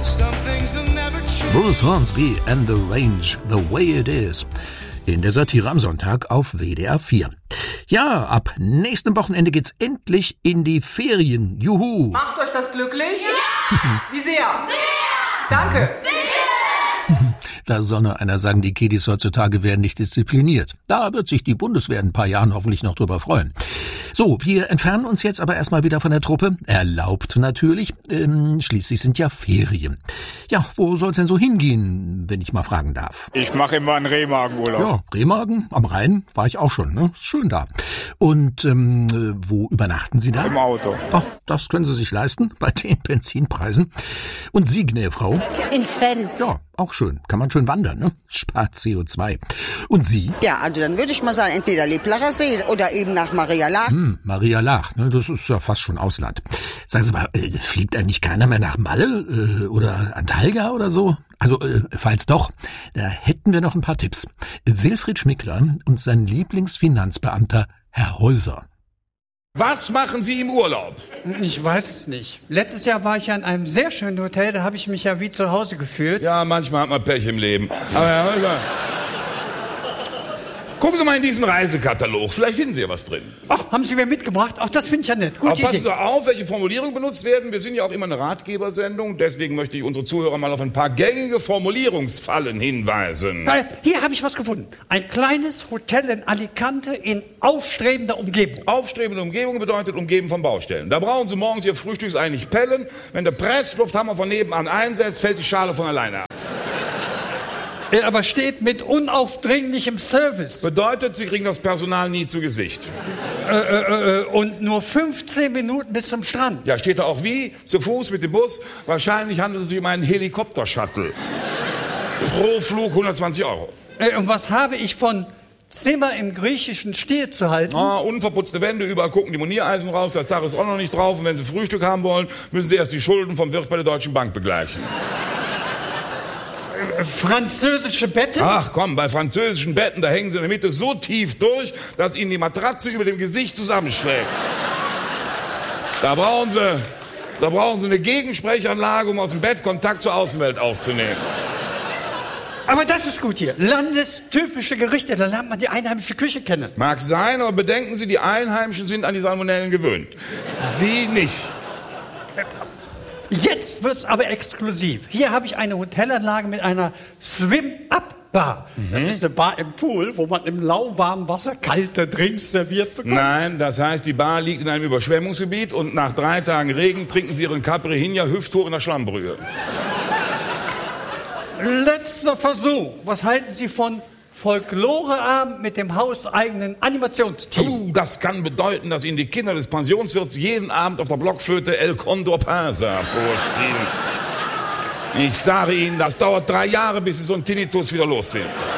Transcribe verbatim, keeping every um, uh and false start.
Bruce Hornsby and the Range, The Way It Is. In der Satire am Sonntag auf W D R vier. Ja, ab nächstem Wochenende geht's endlich in die Ferien. Juhu! Macht euch das glücklich? Ja! Wie sehr? Sehr! Danke! Da soll nur einer sagen, die Kiddies heutzutage werden nicht diszipliniert. Da wird sich die Bundeswehr in ein paar Jahren hoffentlich noch drüber freuen. So, wir entfernen uns jetzt aber erstmal wieder von der Truppe. Erlaubt natürlich. Ähm, schließlich sind ja Ferien. Ja, wo soll's denn so hingehen, wenn ich mal fragen darf? Ich mache immer einen Remagen-Urlaub. Ja, Remagen am Rhein war ich auch schon, ne? Ist schön da. Und ähm, wo übernachten Sie da? Im Auto. Ach, das können Sie sich leisten bei den Benzinpreisen. Und Sie, Gnäfrau? In Sven. Ja, auch schön. Kann man schön wandern, ne? Spart C O zwei. Und Sie? Ja, also dann würde ich mal sagen, entweder Leblacher See oder eben nach Maria Laach. Hm, Maria Laach, ne? Das ist ja fast schon Ausland. Sagen Sie mal, äh, fliegt eigentlich keiner mehr nach Malle äh, oder Antalya oder so? Also, äh, falls doch, da hätten wir noch ein paar Tipps. Wilfried Schmickler und sein Lieblingsfinanzbeamter Herr Häuser. Was machen Sie im Urlaub? Ich weiß es nicht. Letztes Jahr war ich ja in einem sehr schönen Hotel, da habe ich mich ja wie zu Hause gefühlt. Ja, manchmal hat man Pech im Leben. Aber Herr Häuser, gucken Sie mal in diesen Reisekatalog. Vielleicht finden Sie ja was drin. Ach, haben Sie mir mitgebracht? Ach, das finde ich ja nett. Gute Aber passen Idee. Sie auf, welche Formulierungen benutzt werden. Wir sind ja auch immer eine Ratgebersendung. Deswegen möchte ich unsere Zuhörer mal auf ein paar gängige Formulierungsfallen hinweisen. Äh, Hier habe ich was gefunden. Ein kleines Hotel in Alicante in aufstrebender Umgebung. Aufstrebende Umgebung bedeutet umgeben von Baustellen. Da brauchen Sie morgens Ihr Frühstücksei nicht pellen. Wenn der Presslufthammer von nebenan einsetzt, fällt die Schale von alleine ab. Äh, Aber steht mit unaufdringlichem Service. Bedeutet, Sie kriegen das Personal nie zu Gesicht. Äh, äh, äh, und nur fünfzehn Minuten bis zum Strand. Ja, steht da auch wie? Zu Fuß mit dem Bus? Wahrscheinlich handelt es sich um einen Helikopter-Shuttle. Pro Flug hundertzwanzig Euro. Äh, Und was habe ich von Zimmer im griechischen Stil zu halten? Ah, unverputzte Wände, überall gucken die Moniereisen raus, das Dach ist auch noch nicht drauf. Und wenn Sie Frühstück haben wollen, müssen Sie erst die Schulden vom Wirt bei der Deutschen Bank begleichen. Französische Betten? Ach komm, bei französischen Betten, da hängen Sie in der Mitte so tief durch, dass Ihnen die Matratze über dem Gesicht zusammenschlägt. Da brauchen Sie, da brauchen Sie eine Gegensprechanlage, um aus dem Bett Kontakt zur Außenwelt aufzunehmen. Aber das ist gut hier. Landestypische Gerichte, da lernt man die einheimische Küche kennen. Mag sein, aber bedenken Sie, die Einheimischen sind an die Salmonellen gewöhnt. Sie nicht. Jetzt wird's aber exklusiv. Hier habe ich eine Hotelanlage mit einer Swim-Up-Bar. Mhm. Das ist eine Bar im Pool, wo man im lauwarmen Wasser kalte Drinks serviert bekommt. Nein, das heißt, die Bar liegt in einem Überschwemmungsgebiet und nach drei Tagen Regen trinken Sie Ihren Caipirinha hüfthoch in der Schlammbrühe. Letzter Versuch. Was halten Sie von Folkloreabend mit dem hauseigenen Animationsteam? Uh, das kann bedeuten, dass Ihnen die Kinder des Pensionswirts jeden Abend auf der Blockflöte El Condor Pasa vorspielen. Ich sage Ihnen, das dauert drei Jahre, bis Sie so einen Tinnitus wieder los sind.